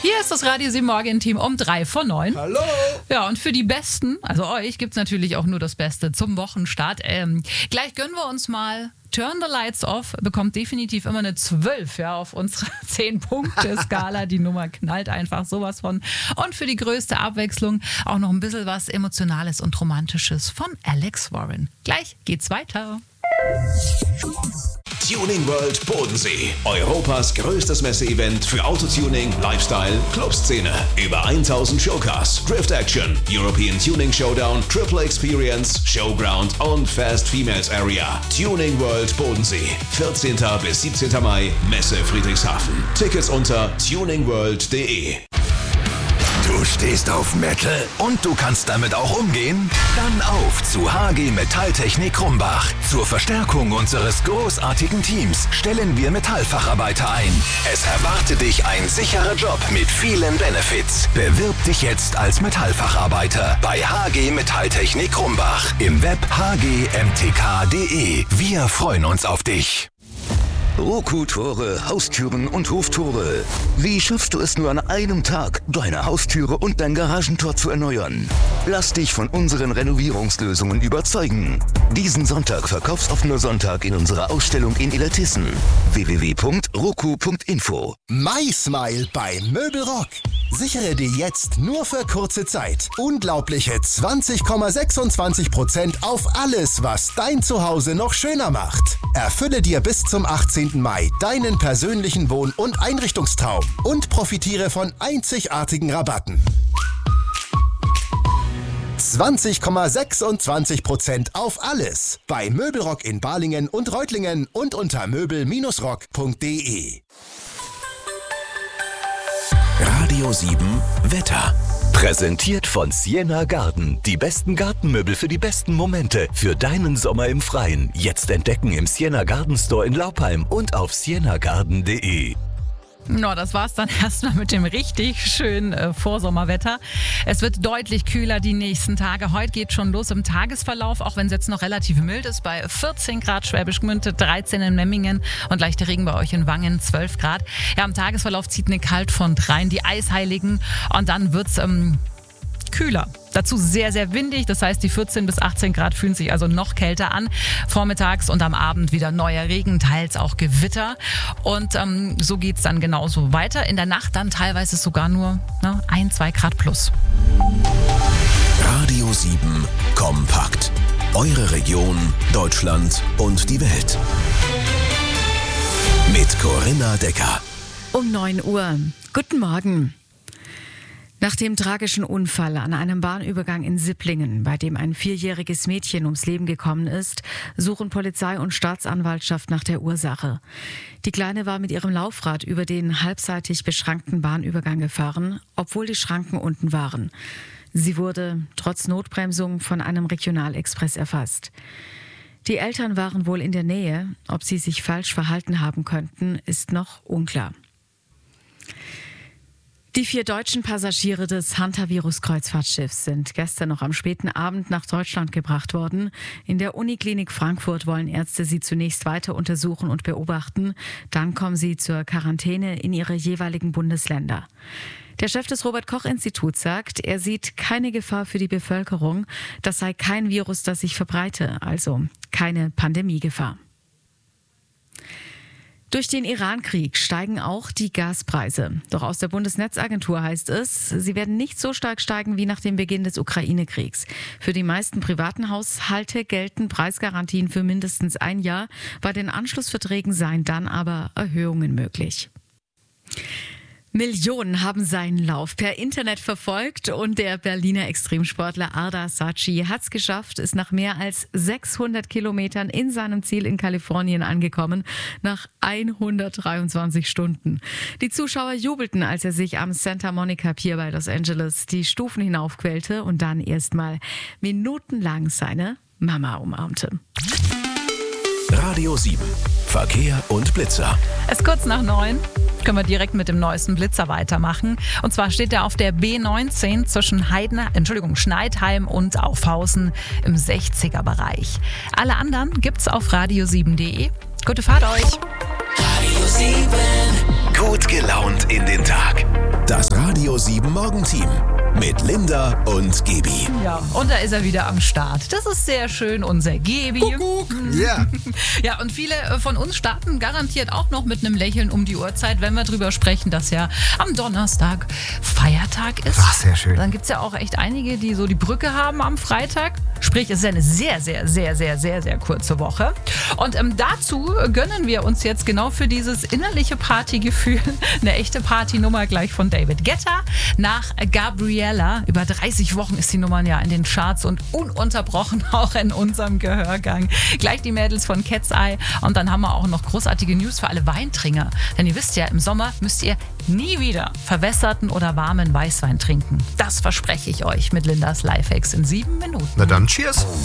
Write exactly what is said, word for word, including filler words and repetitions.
Hier ist das Radio sieben Morgen-Team um drei vor neun. Hallo! Ja, und für die Besten, also euch, gibt es natürlich auch nur das Beste zum Wochenstart. Ähm, gleich gönnen wir uns mal Turn the Lights Off, bekommt definitiv immer eine zwölf, ja, auf unserer zehn-Punkte-Skala. Die Nummer knallt einfach sowas von. Und für die größte Abwechslung auch noch ein bisschen was Emotionales und Romantisches von Alex Warren. Gleich geht's weiter. Tuning World Bodensee. Europas größtes Messeevent für Autotuning, Lifestyle, Clubszene. Über tausend Showcars, Drift Action, European Tuning Showdown, Triple Experience, Showground und Fast Females Area. Tuning World Bodensee. vierzehnten bis siebzehnten Mai, Messe Friedrichshafen. Tickets unter tuningworld punkt de. Du stehst auf Metal und du kannst damit auch umgehen? Dann auf zu H G Metalltechnik Krumbach. Zur Verstärkung unseres großartigen Teams stellen wir Metallfacharbeiter ein. Es erwartet dich ein sicherer Job mit vielen Benefits. Bewirb dich jetzt als Metallfacharbeiter bei H G Metalltechnik Krumbach. Im Web h g m t k punkt de. Wir freuen uns auf dich. Roku-Tore, Haustüren und Hoftore. Wie schaffst du es nur an einem Tag, deine Haustüre und dein Garagentor zu erneuern? Lass dich von unseren Renovierungslösungen überzeugen. Diesen Sonntag verkaufsoffener Sonntag in unserer Ausstellung in Illertissen. w w w punkt roku punkt info. MySmile bei Möbelrock. Sichere dir jetzt nur für kurze Zeit unglaubliche zwanzig Komma sechsundzwanzig Prozent auf alles, was dein Zuhause noch schöner macht. Erfülle dir bis zum achtzehnten Mai deinen persönlichen Wohn- und Einrichtungstraum und profitiere von einzigartigen Rabatten. zwanzig Komma sechsundzwanzig Prozent auf alles bei Möbelrock in Balingen und Reutlingen und unter möbel Bindestrich rock punkt de. Radio sieben Wetter. Präsentiert von Sienna Garden. Die besten Gartenmöbel für die besten Momente. Für deinen Sommer im Freien. Jetzt entdecken im Sienna Garden Store in Laupheim und auf sienna garden punkt de. No, das war's dann erstmal mit dem richtig schönen äh, Vorsommerwetter. Es wird deutlich kühler die nächsten Tage. Heute geht schon los im Tagesverlauf, auch wenn es jetzt noch relativ mild ist. Bei vierzehn Grad Schwäbisch Gmünd, dreizehn in Memmingen und leichter Regen bei euch in Wangen, zwölf Grad. Ja, im Tagesverlauf zieht eine Kaltfront rein, die Eisheiligen. Und dann wird's ähm, kühler. Dazu sehr, sehr windig. Das heißt, die vierzehn bis achtzehn Grad fühlen sich also noch kälter an. Vormittags und am Abend wieder neuer Regen, teils auch Gewitter. Und ähm, so geht's dann genauso weiter. In der Nacht dann teilweise sogar nur ne, ein, zwei Grad plus. Radio sieben Kompakt. Eure Region, Deutschland und die Welt. Mit Corinna Decker. Um neun Uhr. Guten Morgen. Nach dem tragischen Unfall an einem Bahnübergang in Sipplingen, bei dem ein vierjähriges Mädchen ums Leben gekommen ist, suchen Polizei und Staatsanwaltschaft nach der Ursache. Die Kleine war mit ihrem Laufrad über den halbseitig beschrankten Bahnübergang gefahren, obwohl die Schranken unten waren. Sie wurde trotz Notbremsung von einem Regionalexpress erfasst. Die Eltern waren wohl in der Nähe. Ob sie sich falsch verhalten haben könnten, ist noch unklar. Die vier deutschen Passagiere des Hantavirus-Kreuzfahrtschiffs sind gestern noch am späten Abend nach Deutschland gebracht worden. In der Uniklinik Frankfurt wollen Ärzte sie zunächst weiter untersuchen und beobachten. Dann kommen sie zur Quarantäne in ihre jeweiligen Bundesländer. Der Chef des Robert-Koch-Instituts sagt, er sieht keine Gefahr für die Bevölkerung. Das sei kein Virus, das sich verbreite, also keine Pandemiegefahr. Durch den Iran-Krieg steigen auch die Gaspreise. Doch aus der Bundesnetzagentur heißt es, sie werden nicht so stark steigen wie nach dem Beginn des Ukraine-Kriegs. Für die meisten privaten Haushalte gelten Preisgarantien für mindestens ein Jahr. Bei den Anschlussverträgen seien dann aber Erhöhungen möglich. Millionen haben seinen Lauf per Internet verfolgt und der Berliner Extremsportler Arda Saci hat es geschafft, ist nach mehr als sechshundert Kilometern in seinem Ziel in Kalifornien angekommen, nach hundertdreiundzwanzig Stunden. Die Zuschauer jubelten, als er sich am Santa Monica Pier bei Los Angeles die Stufen hinaufquälte und dann erstmal minutenlang seine Mama umarmte. Radio sieben. Verkehr und Blitzer. Es ist kurz nach neun. Können wir direkt mit dem neuesten Blitzer weitermachen. Und zwar steht er auf der B neunzehn zwischen Heidner, Entschuldigung, Schneidheim und Aufhausen im sechziger Bereich. Alle anderen gibt's auf radio sieben punkt de. Gute Fahrt euch! Radio sieben. Gut gelaunt in den Tag. Das sieben Morgenteam mit Linda und Gebi. Ja, und da ist er wieder am Start. Das ist sehr schön, unser Gebi. Ja. Ja, und viele von uns starten garantiert auch noch mit einem Lächeln um die Uhrzeit, wenn wir drüber sprechen, dass ja am Donnerstag Feiertag ist. Ach, sehr schön. Dann gibt es ja auch echt einige, die so die Brücke haben am Freitag. Sprich, es ist eine sehr, sehr, sehr, sehr, sehr, sehr kurze Woche. Und ähm, dazu gönnen wir uns jetzt genau für dieses innerliche Partygefühl eine echte Partynummer gleich von David Guetta nach Gabriella. Über dreißig Wochen ist die Nummer ja in den Charts und ununterbrochen auch in unserem Gehörgang. Gleich die Mädels von Cat's Eye und dann haben wir auch noch großartige News für alle Weintrinker. Denn ihr wisst ja, im Sommer müsst ihr nie wieder verwässerten oder warmen Weißwein trinken. Das verspreche ich euch mit Lindas Lifehacks in sieben Minuten. Na dann, cheers.